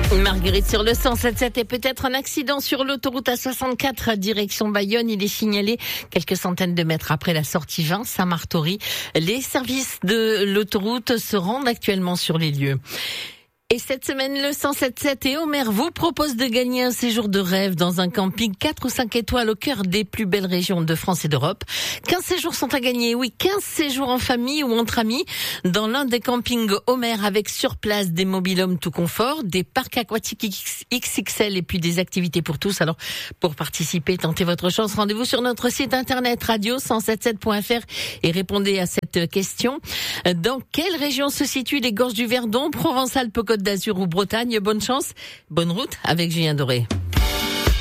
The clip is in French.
Marguerite sur le 107.7 et peut-être un accident sur l'autoroute A64 direction Bayonne. Il est signalé quelques centaines de mètres après la sortie 20 Saint-Martory. Les services de l'autoroute se rendent actuellement sur les lieux. Et cette semaine, le 107.7 et Homer vous propose de gagner un séjour de rêve dans un camping 4 ou 5 étoiles au cœur des plus belles régions de France et d'Europe. 15 séjours sont à gagner, oui, 15 séjours en famille ou entre amis dans l'un des campings Homer avec sur place des mobil-homes tout confort, des parcs aquatiques XXL et puis des activités pour tous. Alors, pour participer, tentez votre chance. Rendez-vous sur notre site internet radio177.fr et répondez à cette question. Dans quelle région se situent les gorges du Verdon, Provence-Alpes, Côte d'Azur ou Bretagne? Bonne chance, bonne route avec Julien Doré.